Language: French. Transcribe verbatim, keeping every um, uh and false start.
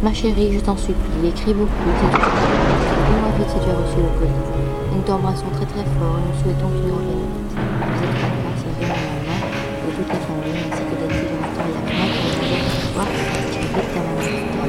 Ma chérie, je t'en supplie, écris beaucoup, dis-toi. Dis-moi vite si tu as reçu le colis. Nous t'embrassons très très fort et nous souhaitons que tu nous reviennes vite. Bisous, papa, Cyril, ma maman et toute la famille, ainsi que Daddy, Jonathan et Ahmed. Et on va dire que ce soir, je vais vite ta maman.